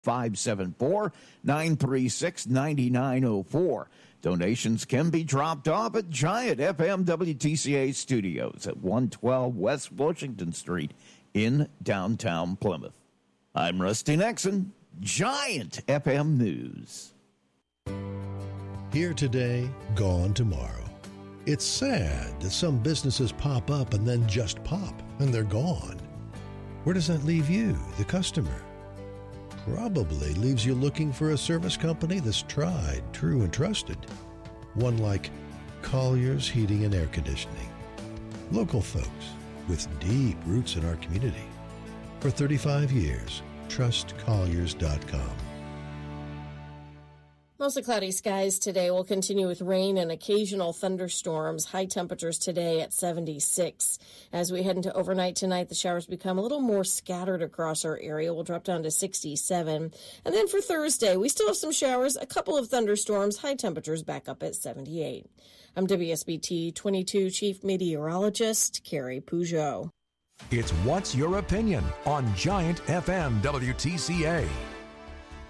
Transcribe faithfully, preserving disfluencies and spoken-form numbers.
five seven four, nine three six, nine nine zero four. Donations can be dropped off at Giant F M W T C A Studios at one twelve West Washington Street in downtown Plymouth. I'm Rusty Nexon, Giant F M News. Here today, gone tomorrow. It's sad that some businesses pop up and then just pop, and they're gone. Where does that leave you, the customer? Probably leaves you looking for a service company that's tried, true, and trusted. One like Colliers Heating and Air Conditioning. Local folks with deep roots in our community. For thirty-five years, trust colliers dot com. Mostly cloudy skies today. Will continue with rain and occasional thunderstorms. High temperatures today at seventy-six. As we head into overnight tonight, the showers become a little more scattered across our area. We'll drop down to sixty-seven. And then for Thursday, we still have some showers, a couple of thunderstorms, high temperatures back up at seventy-eight. I'm W S B T twenty-two Chief Meteorologist Carrie Peugeot. It's What's Your Opinion on Giant F M W T C A.